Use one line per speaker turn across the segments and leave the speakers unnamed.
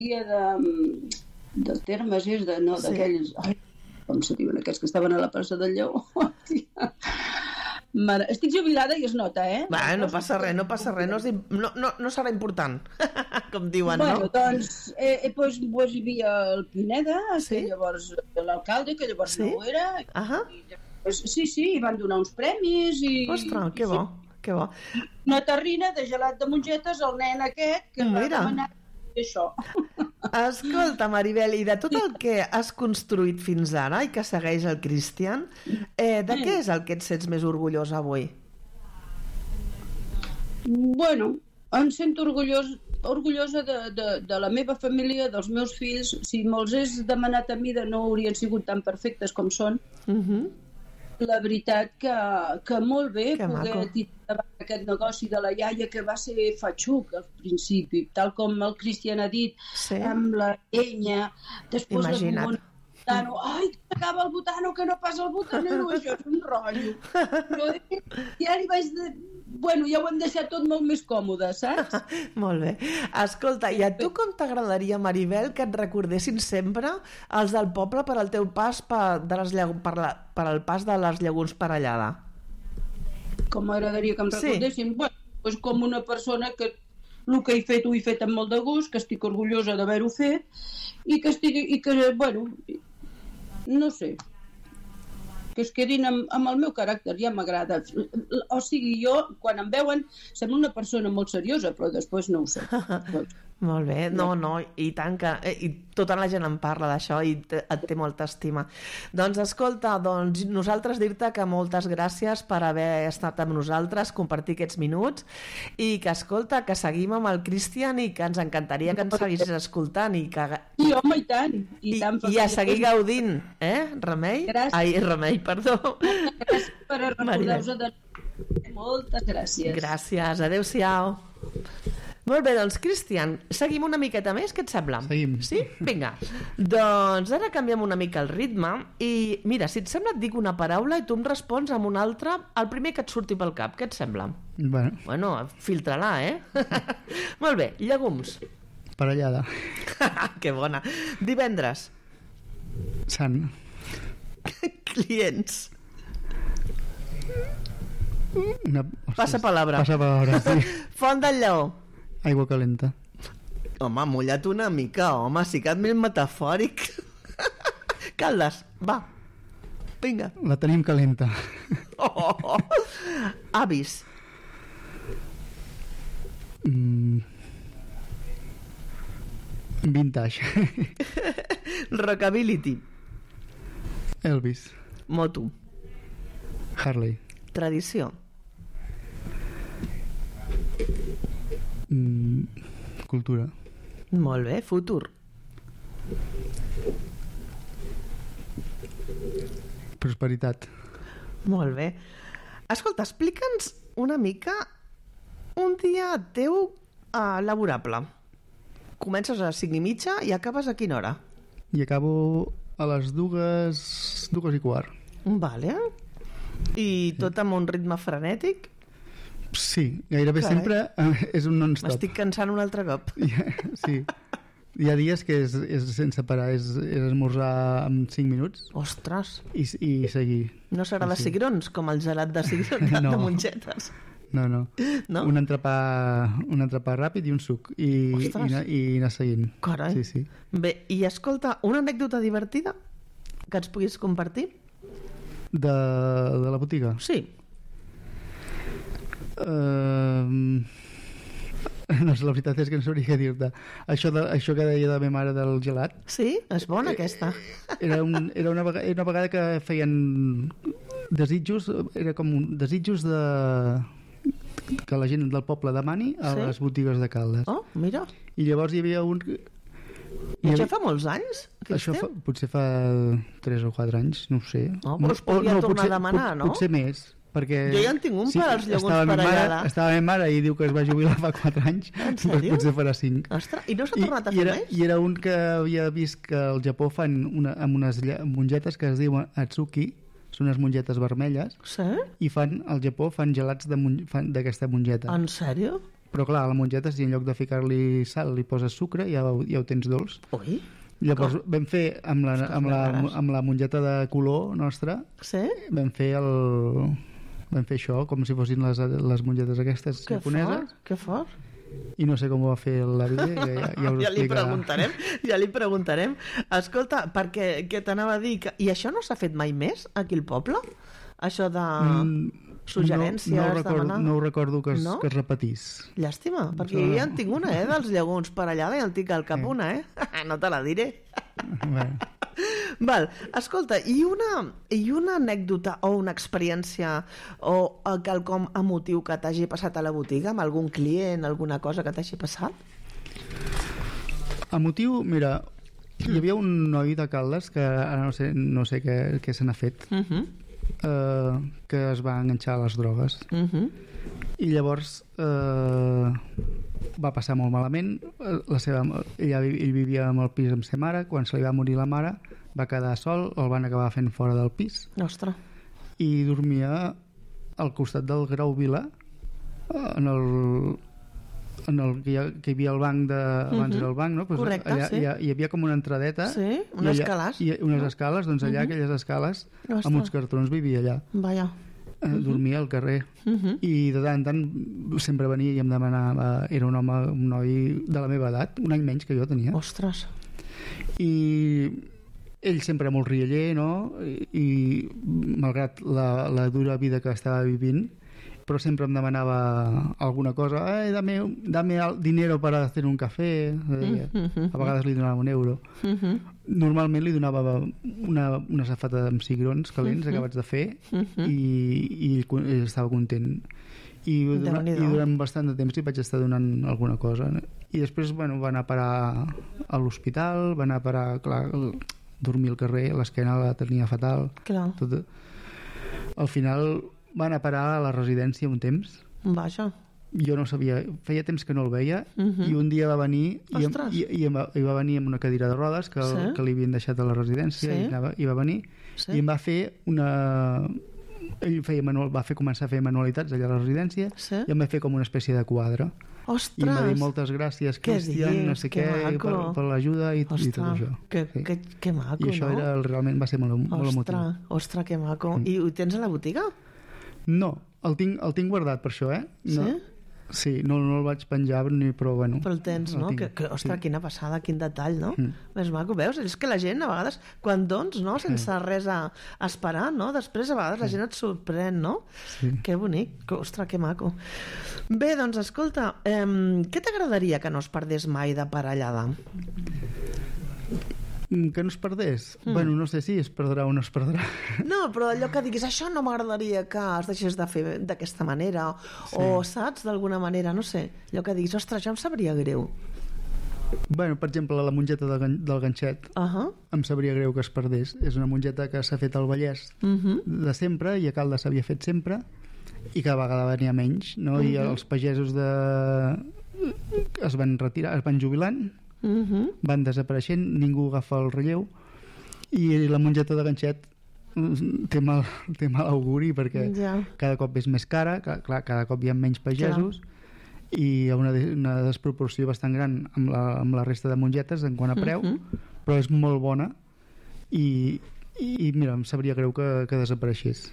de termes, d'aquells... Ai, com se diuen aquests que estaven a la plaça del Lleó? Mare, estic jubilada i es nota,
No passa res, no serà important, com diuen, no?
Doncs hi havia el Pineda, que llavors l'alcalde, que llavors no ho era, i van donar uns premis i...
Ostres, que bo, que bo.
Una terrina de gelat de mongetes al nen aquest que va demanar això.
Escolta, Maribel, i de tot el que has construït fins ara i que segueix el Cristian, de què és el que et sents més orgullós avui?
Bueno, em sento orgullosa de la meva família, dels meus fills. Si me'ls hagués demanat a mi, no haurien sigut tan perfectes com són. La veritat que molt bé poder tirar aquest negoci de la iaia, que va ser fatxuc al principi, tal com el Cristian ha dit, amb la llenya, després
imagina't.
Botano. Ai, que acaba el botano, que no passa el botanero, això és un rotllo. Però ja li vaig dir... Bueno, ja ho hem deixat tot molt més còmode, saps?
Molt bé. Escolta, i a tu com t'agradaria, Maribel, que et recordessin sempre els del poble per al teu pas per al pas de les llegums Parellada?
Com m'agradaria que em recordessin? Bueno, doncs com una persona que el que he fet ho he fet amb molt de gust, que estic orgullosa d'haver-ho fet i que, bueno, no sé, que es quedin amb el meu caràcter, ja m'agrada. O sigui, jo, quan em veuen, sembla una persona molt seriosa, però després no ho sé.
Molt bé, no, i tant que... I tota la gent en parla d'això i et té molta estima. Doncs escolta, nosaltres dir-te que moltes gràcies per haver estat amb nosaltres, compartir aquests minuts, i que, escolta, que seguim amb el Cristian i que ens encantaria que ens seguissis escoltant i que...
I home, i tant.
I a seguir gaudint, Remei?
Gràcies.
Ai, Remei, perdó.
Gràcies per recordar-vos de... Moltes gràcies.
Gràcies, adeu-siau. Molt bé, doncs, Cristian, seguim una miqueta més, què et sembla?
Seguim.
Sí? Vinga. Doncs ara canviem una mica el ritme i, mira, si et sembla, et dic una paraula i tu em respons amb una altra, el primer que et surti pel cap. Què et sembla? Bueno, filtra-la, Molt bé, llegums.
Parellada.
Que bona. Divendres.
Sant.
Clients.
Passapalabra, sí.
Font del Lleó.
Aigua calenta.
Home, mulla't una mica, home, sí que et més metafòric. Caldes, va. Vinga.
La tenim calenta.
Avis.
Vintage.
Rockability.
Elvis.
Moto.
Harley.
Tradició.
Cultura.
Molt bé, futur.
Prosperitat.
Molt bé. Escolta, explica'ns una mica un dia teu laborable. Comences a les 5:30 i acabes a quina hora?
I acabo a les 2:15.
Vale. I tot amb un ritme frenètic?
Sí, gairebé sempre és un non-stop.
M'estic cansant un altre cop.
Sí. Hi ha dies que és sense parar, és esmorzar en 5 minuts.
Ostres.
I seguir.
No serà de cigrons, com el gelat de cigrons de mongetes?
No. Un entrepà ràpid i un suc. I anar seguint.
Carai.
Sí.
Bé, i escolta, una anècdota divertida que ens puguis compartir?
De la botiga?
Sí.
No, la veritat és que no sabria què dir-te. Això que deia de la meva mare del gelat.
Sí? És bona aquesta.
Era una vegada que feien desitjos, era com desitjos que la gent del poble demani a les botigues de Caldes.
Oh, mira.
I llavors hi havia un...
I això fa molts anys?
Això potser fa 3 o 4 anys, no ho sé.
Oh, però es podria tornar a demanar, no?
Potser més. Perquè,
jo ja en tinc un per als llegums Parellada.
Estava la meva mare i diu que es va jubilar fa 4 anys.
En sèrio?
Potser farà 5.
Ostres, i no s'ha tornat a fer més?
I era un que havia vist que al Japó fan amb unes mongetes que es diuen Atsuki, són unes mongetes vermelles.
Sí?
I al Japó fan gelats d'aquesta mongeta.
En sèrio?
Però clar, a la mongeta, si en lloc de ficar-li sal li poses sucre, ja ho tens dolç.
Ui!
Llavors vam fer amb la mongeta de color nostra,
sí?
vam fer això com si fossin les mongetes aquestes japoneses.
Que fort!
I no sé com ho va fer l'avi, ja us explicarà.
Ja li preguntarem. Escolta, perquè què t'anava a dir? I això no s'ha fet mai més aquí al poble? Això de suggerències, demanar?
No ho recordo que es repetís.
Llàstima, perquè jo ja en tinc una, dels llegums per allà, ja en tinc al cap una, No te la diré.
Bueno.
Val, escolta, i una anècdota o una experiència o quelcom emotiu que t'hagi passat a la botiga, amb algun client, alguna cosa que t'hagi passat?
Emotiu, mira, hi havia un noi de Caldes que ara no sé què se n'ha fet, que es va enganxar a les drogues. I llavors va passar molt malament. Ell vivia en el pis amb sa mare. Quan se li va morir la mare va quedar sol, el van acabar fent fora del pis.
Ostres.
I dormia al costat del Grau Vila, en el que hi havia el banc abans era el banc, no? Pues
correcte,
allà,
sí.
Hi havia com una entradeta,
sí, unes escales,
unes escales, doncs allà aquelles escales amb uns cartrons vivia allà.
Vaja.
Dormia al carrer i de tant en tant sempre venia i em demanava, era un noi de la meva edat, un any menys que jo tenia.
Ostres.
I ell sempre molt rialler, no? I malgrat la dura vida que estava vivint, però sempre em demanava alguna cosa, dame dinero para hacer un café, a vegades li donava €1. Normalment li donava una safata amb cigrons calents acabats de fer i ell estava content. I durant bastant de temps li vaig estar donant alguna cosa. I després va anar a parar a l'hospital, va anar a parar, clar, dormir al carrer, l'esquena la tenia fatal. Tot. Al final va anar a parar a la residència un temps.
Vaja.
Jo no sabia, feia temps que no el veia, i un dia va venir i va venir amb una cadira de rodes que li havien deixat a la residència, i va venir i em va fer ell va començar a fer manualitats allà a la residència, i em va fer com una espècie de quadre.
Ostres!
I em va dir moltes gràcies, Cristian, no sé què, per l'ajuda i tot això.
Que maco, no?
I això realment va ser molt emotiu.
Ostres, que maco. I ho tens a la botiga?
No, el tinc guardat per això,
Sí?
Sí, no el vaig penjar, però bueno...
Però el tens, no? Ostres, quina passada, quin detall, no? Més maco, veus? És que la gent, a vegades, quan dons, no? Sense res a esperar, no? Després, a vegades, la gent et sorprèn, no?
Sí.
Que bonic, ostres, que maco. Bé, doncs, escolta, què t'agradaria que no es perdés mai de parellada?
Que no es perdés? Bueno, no sé si es perdrà o no es perdrà.
No, però allò que diguis, això no m'agradaria que es deixés de fer d'aquesta manera, o saps, d'alguna manera, no sé, allò que diguis, ostres, ja em sabria greu.
Bueno, per exemple, la mongeta del ganxet, em sabria greu que es perdés. És una mongeta que s'ha fet al Vallès de sempre, i a Caldes s'havia fet sempre, i cada vegada venia menys, no? I els pagesos es van retirar, es van jubilant, van desapareixent, ningú agafa el relleu, i la mongeta de ganxet té mal auguri perquè cada cop és més cara, clar, cada cop hi ha menys pagesos, i hi ha una desproporció bastant gran amb la resta de mongetes en quant a preu, però és molt bona, i mira, em sabria greu que desapareixés.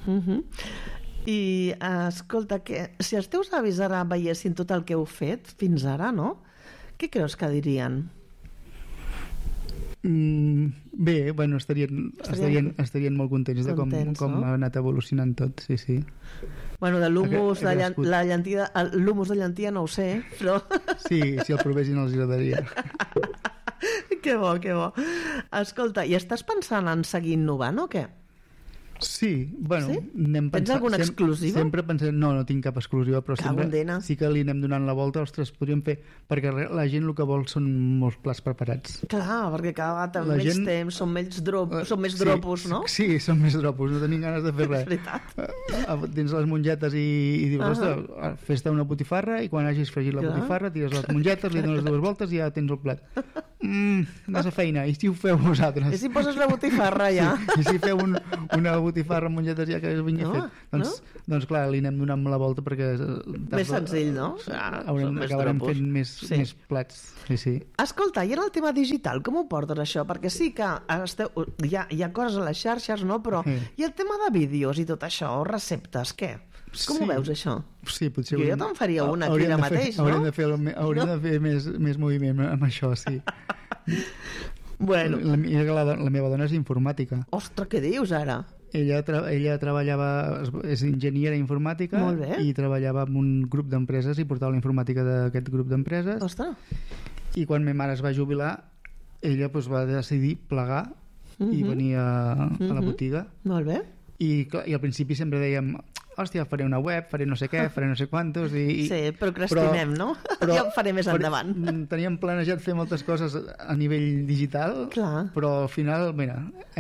I escolta, si els teus avis ara veiessin tot el que heu fet fins ara, no? Què creus que dirien?
Bé, bueno, estarien molt contents de com ha anat evolucionant tot, sí.
Bueno, de l'humus de llentia no ho sé, però...
Sí, si el provessin els agradaria.
Que bo. Escolta, i estàs pensant en seguir innovant o què?
Sí, bueno, anem pensant...
Tens alguna exclusiva?
Sempre pensem, no tinc cap exclusiva, però sí que li anem donant la volta. Ostres, podríem fer... Perquè la gent el que vol són molts plats preparats.
Clar, perquè cada vegada amb menys temps, són més dropos, no?
Sí, són més dropos, no tenim ganes de fer res.
És veritat.
Tens les mongetes i dius, ostres, fes-te una botifarra, i quan hagis fregit la botifarra tires les mongetes, li dones 2 voltes i ja tens el plat. de la feina, i si ho feu vosaltres?
I si poses la botifarra ja?
Sí, i si feu una botifarra amb mongetes ja que vinc fet? Doncs clar, li anem donant la volta perquè...
Més senzill, no?
Acabarem fent més plats. Sí.
Escolta, i en el tema digital, com ho portes això? Perquè sí que hi ha coses a les xarxes, no? Però i el tema de vídeos i tot això, o receptes, què? Com ho veus, això?
Sí, potser...
Jo te'n faria una aquí ara mateix, no?
Hauríem de fer més moviment amb això, sí.
Bueno.
La meva dona és informàtica.
Ostres, què dius ara?
Ella treballava, és enginyera informàtica i treballava en un grup d'empreses i portava la informàtica d'aquest grup d'empreses.
Ostres.
I quan ma mare es va jubilar, ella va decidir plegar i venir a la botiga.
Molt bé.
I al principi sempre dèiem, hòstia, faré una web, faré no sé què, faré no sé quantos...
Sí, procrastinem, no? Ja ho faré més endavant.
Teníem planejat fer moltes coses a nivell digital, però al final, mira,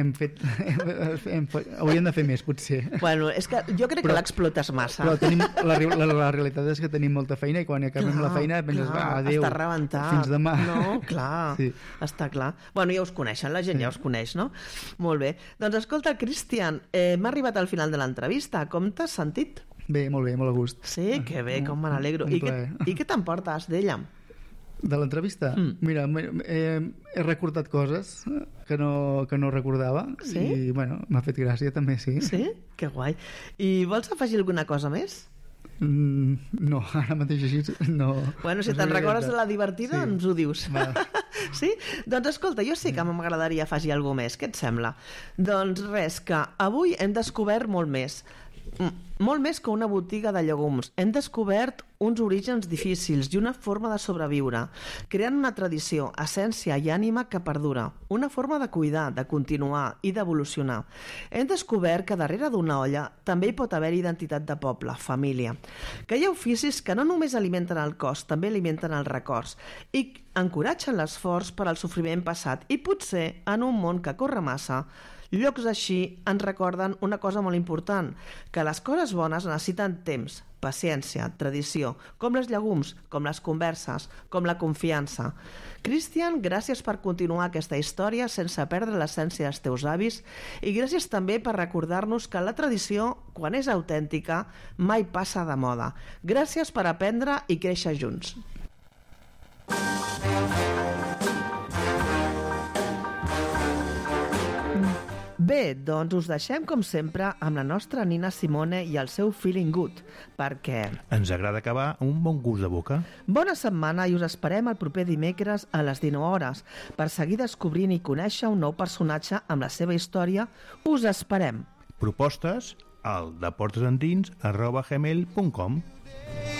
hauríem de fer més, potser.
Bueno, és que jo crec que l'explotes massa.
Però la realitat és que tenim molta feina i quan acabem la feina penses, adéu,
està rebentat.
Fins demà.
No, clar, està clar. Bueno, ja us coneixen, la gent ja us coneix, no? Molt bé. Doncs escolta, Cristian, m'ha arribat al final de l'entrevista. Com t'has sentit?
Bé, molt a gust.
Sí, que bé, com me n'alegro. I què t'emportes d'ella?
De l'entrevista? Mira, he recordat coses que no recordava i, bueno, m'ha fet gràcia també, sí.
Sí? Que guai. I vols afegir alguna cosa més?
No, ara mateix així no.
Bueno, si te'n recordes de la divertida, ens ho dius. Sí? Doncs escolta, jo sí que m'agradaria afegir alguna més. Què et sembla? Doncs res, que avui hem descobert molt més que una botiga de llegums. Hem descobert uns orígens difícils i una forma de sobreviure, creant una tradició, essència i ànima que perdura, una forma de cuidar, de continuar i d'evolucionar. Hem descobert que darrere d'una olla també hi pot haver identitat de poble, família, que hi ha oficis que no només alimenten el cos, també alimenten els records i encoratgen l'esforç per al sofriment passat i potser, en un món que corre massa, llocs així ens recorden una cosa molt important, que les coses bones necessiten temps, paciència, tradició, com les llegums, com les converses, com la confiança. Cristian, gràcies per continuar aquesta història sense perdre l'essència dels teus avis i gràcies també per recordar-nos que la tradició, quan és autèntica, mai passa de moda. Gràcies per aprendre i créixer junts. Bé, doncs us deixem, com sempre, amb la nostra Nina Simone i el seu Feeling Good, perquè...
Ens agrada acabar amb un bon gust de boca.
Bona setmana i us esperem el proper dimecres a les 19 hores per seguir descobrint i conèixer un nou personatge amb la seva història. Us esperem.
Propostes al deportesendins@gmail.com.